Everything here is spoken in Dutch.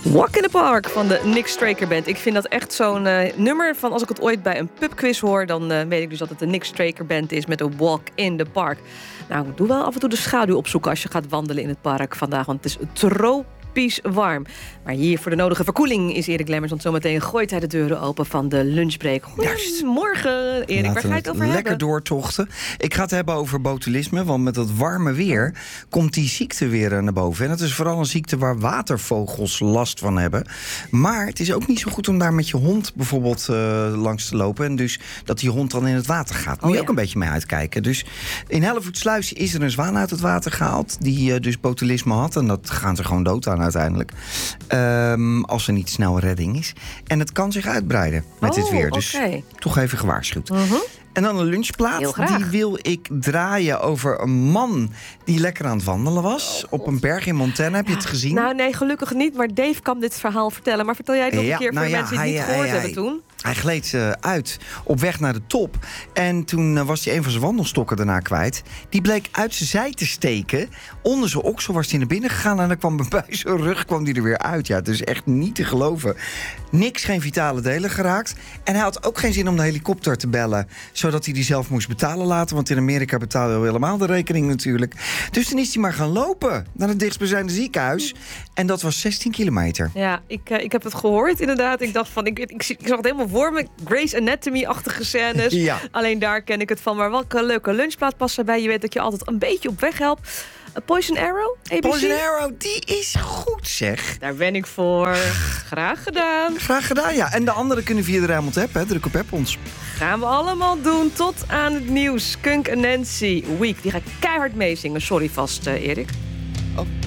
Walk in the Park van de Nick Straker Band. Ik vind dat echt zo'n nummer van als ik het ooit bij een pubquiz hoor, dan weet ik dus dat het de Nick Straker Band is met een Walk in the Park. Nou, doe wel af en toe de schaduw opzoeken als je gaat wandelen in het park vandaag, want het is tropisch warm. Maar hier voor de nodige verkoeling is Erik Lemmers, want zometeen gooit hij de deuren open van de lunchbreak. Goedemorgen, Erik. Waar ga je het over hebben? Lekker doortochten. Ik ga het hebben over botulisme, want met dat warme weer komt die ziekte weer naar boven. En het is vooral een ziekte waar watervogels last van hebben. Maar het is ook niet zo goed om daar met je hond bijvoorbeeld langs te lopen. En dus dat die hond dan in het water gaat. Moet je ook een beetje mee uitkijken. Dus in Hellevoetsluis is er een zwaan uit het water gehaald die dus botulisme had. En dat gaan ze gewoon dood aan uiteindelijk. Als er niet snel redding is. En het kan zich uitbreiden met dit weer. Dus toch even gewaarschuwd. En dan een lunchplaat. Die wil ik draaien over een man die lekker aan het wandelen was. Op een berg in Montana. Heb je het gezien? Nou nee, gelukkig niet. Maar Dave kan dit verhaal vertellen. Maar vertel jij het nog een keer voor de mensen die het niet gehoord hebben toen. Hij gleed uit op weg naar de top. En toen was hij een van zijn wandelstokken daarna kwijt. Die bleek uit zijn zij te steken. Onder zijn oksel was hij naar binnen gegaan. En dan kwam bij zijn rug kwam hij er weer uit. Ja, het is echt niet te geloven. Niks, geen vitale delen geraakt. En hij had ook geen zin om de helikopter te bellen. Zodat hij die zelf moest betalen later. Want in Amerika betaal je helemaal de rekening natuurlijk. Dus toen is hij maar gaan lopen naar het dichtstbijzijnde ziekenhuis. En dat was 16 kilometer. Ja, ik heb het gehoord inderdaad. Ik dacht van, ik zag het helemaal voor me. Grey's Anatomy-achtige scènes. Ja. Alleen daar ken ik het van. Maar welke leuke lunchplaat past erbij? Je weet dat je altijd een beetje op weg helpt. Poison Arrow? ABC? Poison Arrow, die is goed, zeg. Daar ben ik voor. Graag gedaan. Graag gedaan, ja. En de anderen kunnen via de Rijnmond app, hè. Druk op app ons. Gaan we allemaal doen. Tot aan het nieuws. Skunk Anansie Week. Die ga ik keihard meezingen. Sorry vast, Erik. Oh.